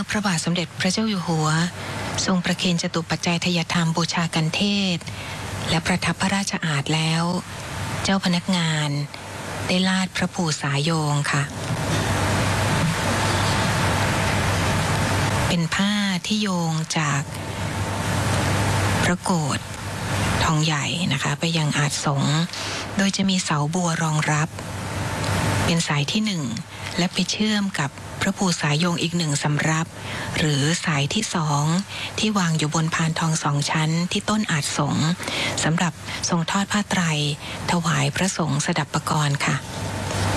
พระบาทสมเด็จพระเจ้าอยู่หัวทรงประเคนจตุปัจจัยทายธรรมบูชากันเทศและประทับพระราชอาสน์แล้วเจ้าพนักงานได้ลาดพระภูษาโยงค่ะเป็นผ้าที่โยงจากพระโกฐทองใหญ่นะคะไปยังอาสน์สงฆ์โดยจะมีเสาบัวรองรับเป็นสายที่1และไปเชื่อมกับพระภูษาโยงอีก1สำรับหรือสายที่2ที่วางอยู่บนพานทอง2ชั้นที่ต้นอาสน์สงฆ์สำหรับทรงทอดผ้าไตรถวายพระสงฆ์สดับปกรณ์ค่ะ